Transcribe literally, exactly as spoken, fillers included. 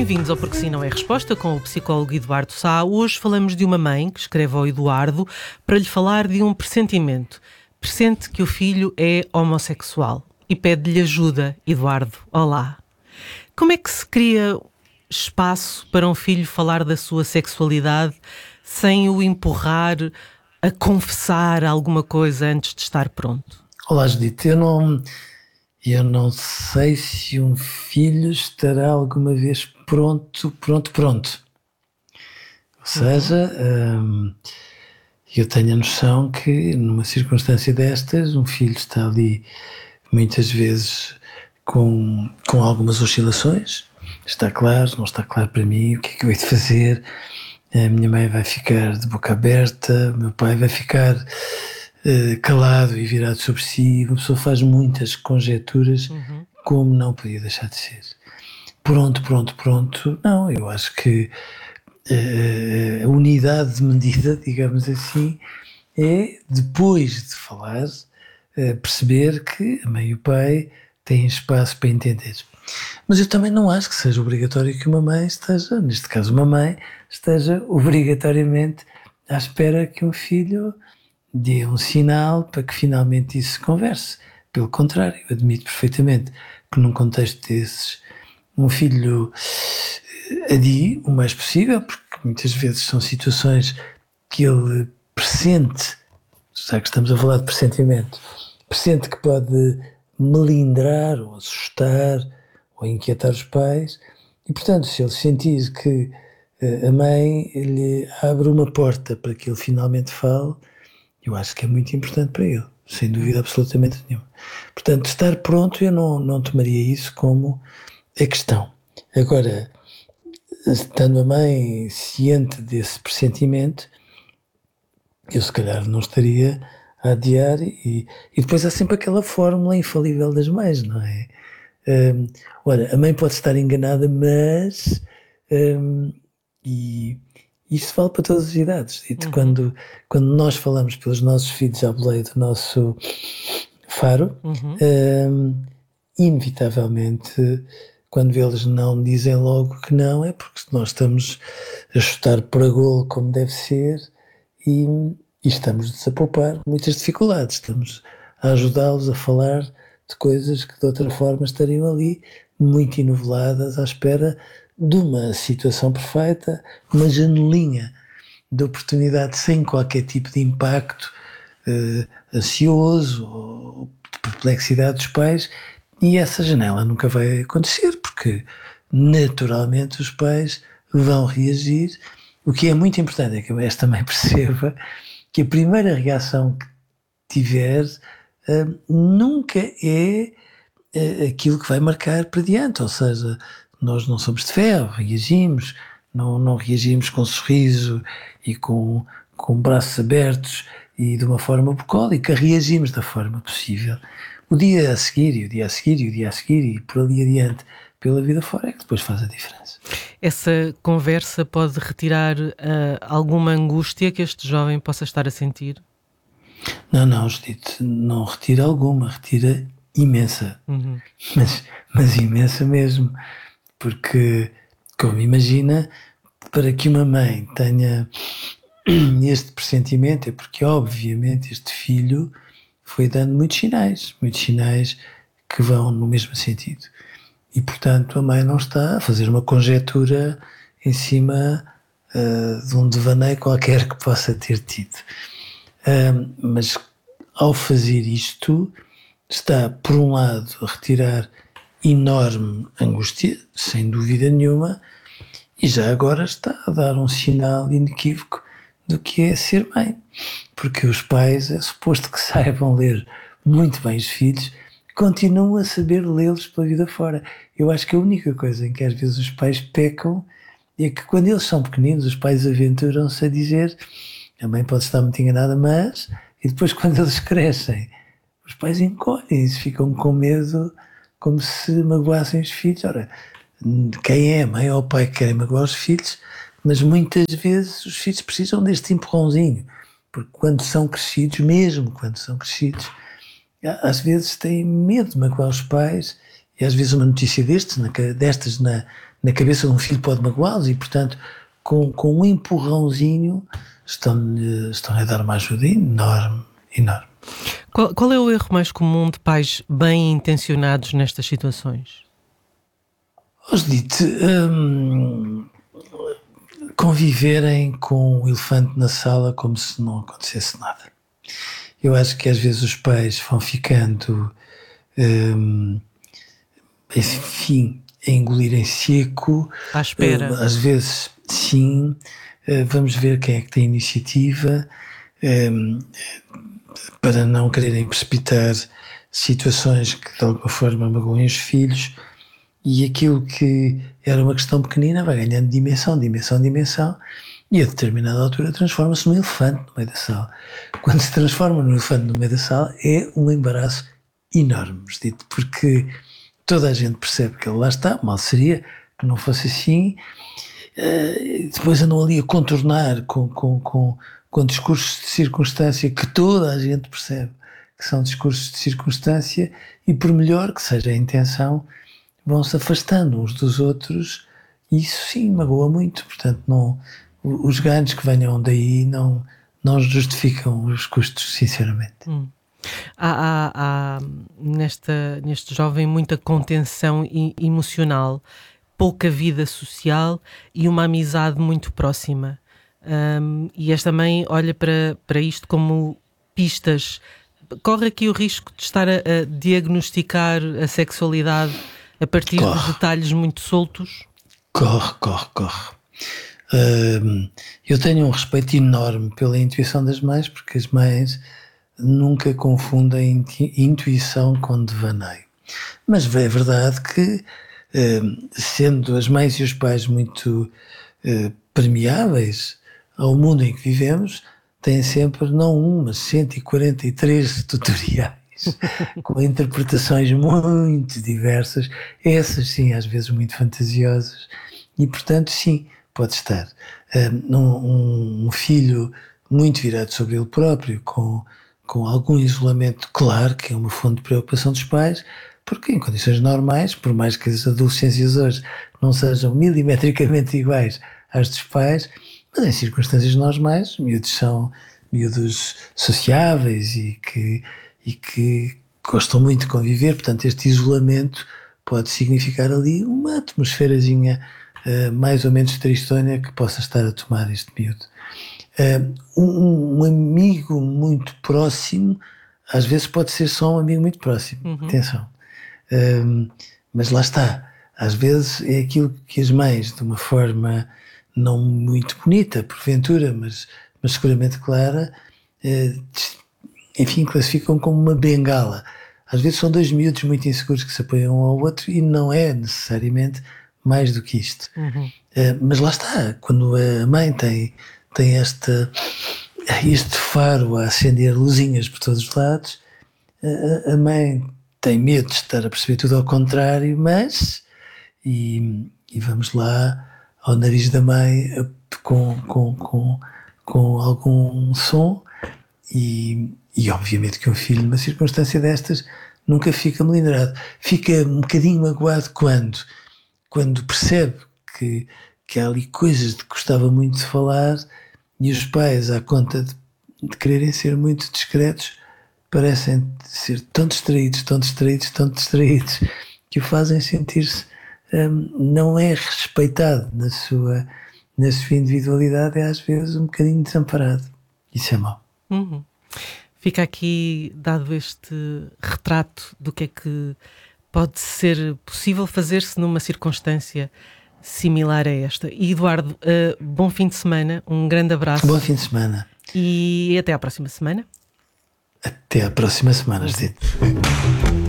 Bem-vindos ao Porque Sim Não É Resposta, com o psicólogo Eduardo Sá. Hoje falamos de uma mãe que escreve ao Eduardo para lhe falar de um pressentimento. Pressente que o filho é homossexual e pede-lhe ajuda. Eduardo, olá. Como é que se cria espaço para um filho falar da sua sexualidade sem o empurrar a confessar alguma coisa antes de estar pronto? Olá, Judite. Eu não, eu não sei se um filho estará alguma vez pronto, pronto, pronto. Ou seja, uhum. hum, eu tenho a noção que numa circunstância destas, um filho está ali muitas vezes com, com algumas oscilações. Está claro, não está claro para mim, o que é que eu hei de fazer? A minha mãe vai ficar de boca aberta, o meu pai vai ficar uh, calado e virado sobre si. Uma pessoa faz muitas conjecturas, uhum. como não podia deixar de ser. Pronto, pronto, pronto. Não, eu acho que uh, a unidade de medida, digamos assim, é, depois de falar, uh, perceber que a mãe e o pai têm espaço para entender. Mas eu também não acho que seja obrigatório que uma mãe esteja, neste caso uma mãe, esteja obrigatoriamente à espera que um filho dê um sinal para que finalmente isso se converse. Pelo contrário, eu admito perfeitamente que num contexto desses um filho adie o mais possível, porque muitas vezes são situações que ele pressente, já que estamos a falar de pressentimento, pressente que pode melindrar ou assustar ou inquietar os pais, e portanto se ele sentir que uh, a mãe lhe abre uma porta para que ele finalmente fale, eu acho que é muito importante para ele, sem dúvida absolutamente nenhuma. Portanto, estar pronto, eu não, não tomaria isso como a questão. Agora, estando a mãe ciente desse pressentimento, eu se calhar não estaria a adiar, e, e depois há sempre aquela fórmula infalível das mães, não é? Um, olha, a mãe pode estar enganada, mas um, e isso vale para todas as idades. E uhum. quando, quando nós falamos pelos nossos filhos à boleia do nosso faro, uhum. um, inevitavelmente, quando eles não dizem logo que não, é porque nós estamos a chutar para golo como deve ser, e, e estamos a poupar muitas dificuldades, estamos a ajudá-los a falar de coisas que de outra forma estariam ali muito enoveladas à espera de uma situação perfeita, uma janelinha de oportunidade sem qualquer tipo de impacto eh, ansioso ou de perplexidade dos pais, e essa janela nunca vai acontecer porque naturalmente os pais vão reagir. O que é muito importante é que esta mãe perceba que a primeira reação que tiver Uh, nunca é uh, aquilo que vai marcar para diante, ou seja, nós não somos de ferro, reagimos, não, não reagimos com sorriso e com, com braços abertos e de uma forma bucólica, reagimos da forma possível. O dia a seguir, e o dia a seguir, e o dia a seguir, e por ali adiante, pela vida fora, é que depois faz a diferença. Essa conversa pode retirar uh, alguma angústia que este jovem possa estar a sentir? Não, não, Judite, não retira alguma, retira imensa, uhum. mas, mas imensa mesmo, porque, como imagina, para que uma mãe tenha este pressentimento é porque, obviamente, este filho foi dando muitos sinais, muitos sinais que vão no mesmo sentido. E, portanto, a mãe não está a fazer uma conjectura em cima uh, de um devaneio qualquer que possa ter tido. Um, mas ao fazer isto está por um lado a retirar enorme angústia, sem dúvida nenhuma, e já agora está a dar um sinal inequívoco do que é ser mãe, porque os pais é suposto que saibam ler muito bem os filhos, continuam a saber lê-los pela vida fora. Eu acho que a única coisa em que às vezes os pais pecam é que quando eles são pequeninos os pais aventuram-se a dizer: a mãe pode estar muito enganada, mas... E depois, quando eles crescem, os pais encolhem-se, ficam com medo, como se magoassem os filhos. Ora, quem é a mãe ou o pai que querem magoar os filhos, mas muitas vezes os filhos precisam deste empurrãozinho, porque quando são crescidos, mesmo quando são crescidos, às vezes têm medo de magoar os pais, e às vezes uma notícia destes, na, destas na, na cabeça de um filho pode magoá-los e, portanto, com, com um empurrãozinho estão-lhe estão a dar uma ajuda enorme, enorme. Qual, qual é o erro mais comum de pais bem intencionados nestas situações? Osdite, hum, conviverem com o elefante na sala como se não acontecesse nada. Eu acho que às vezes os pais vão ficando, hum, enfim, a engolir em seco. À espera. Hum, às vezes, sim, hum, vamos ver quem é que tem iniciativa, hum, para não quererem precipitar situações que de alguma forma magoem os filhos, e aquilo que era uma questão pequenina vai ganhando dimensão, dimensão, dimensão, e a determinada altura transforma-se num elefante no meio da sala. Quando se transforma num elefante no meio da sala é um embaraço enorme, dito, porque toda a gente percebe que ele lá está, mal seria que não fosse assim, uh, depois andam ali a contornar com, com, com, com discursos de circunstância que toda a gente percebe que são discursos de circunstância, e por melhor que seja a intenção, vão-se afastando uns dos outros, e isso sim magoa muito. Portanto, não, os ganhos que venham daí não, não justificam os custos, sinceramente. Hum. Há, há, há nesta, neste jovem muita contenção emocional, pouca vida social e uma amizade muito próxima. Um, e esta mãe olha para, para isto como pistas. Corre aqui o risco de estar a, a diagnosticar a sexualidade a partir corre. de detalhes muito soltos? Corre, corre, corre. Uh, eu tenho um respeito enorme pela intuição das mães, porque as mães nunca confundem intuição com devaneio. Mas é verdade que, uh, sendo as mães e os pais muito uh, permeáveis ao mundo em que vivemos, têm sempre não um, mas cento e quarenta e três tutoriais com interpretações muito diversas, essas sim às vezes muito fantasiosas, e portanto sim, pode estar um, um, um filho muito virado sobre ele próprio, com, com algum isolamento, claro que é uma fonte de preocupação dos pais, porque em condições normais, por mais que as adolescências hoje não sejam milimetricamente iguais às dos pais, mas em circunstâncias normais, miúdos são miúdos sociáveis e que e que gostam muito de conviver, portanto este isolamento pode significar ali uma atmosferazinha uh, mais ou menos tristonha que possa estar a tomar este miúdo. Uh, um, um amigo muito próximo, às vezes pode ser só um amigo muito próximo, uhum. Atenção. Uh, mas lá está, às vezes é aquilo que as mães, de uma forma não muito bonita, porventura, mas, mas seguramente clara, uh, enfim, classificam como uma bengala. Às vezes são dois miúdos muito inseguros que se apoiam um ao outro, e não é necessariamente mais do que isto. Uhum. Uh, mas lá está, quando a mãe tem, tem esta, este faro a acender luzinhas por todos os lados, a, a mãe tem medo de estar a perceber tudo ao contrário, mas, e, e vamos lá ao nariz da mãe com, com, com, com algum som, e E obviamente que um filho numa circunstância destas nunca fica melindrado. Fica um bocadinho magoado quando, quando percebe que, que há ali coisas de que gostava muito de falar, e os pais, à conta de, de quererem ser muito discretos, parecem ser tão distraídos, tão distraídos, tão distraídos, que o fazem sentir-se hum, não é respeitado na sua, na sua individualidade, é às vezes um bocadinho desamparado. Isso é mau. Uhum. Fica aqui dado este retrato do que é que pode ser possível fazer-se numa circunstância similar a esta. E Eduardo, uh, bom fim de semana, um grande abraço. Bom fim de semana. E até à próxima semana. Até à próxima semana, Judite.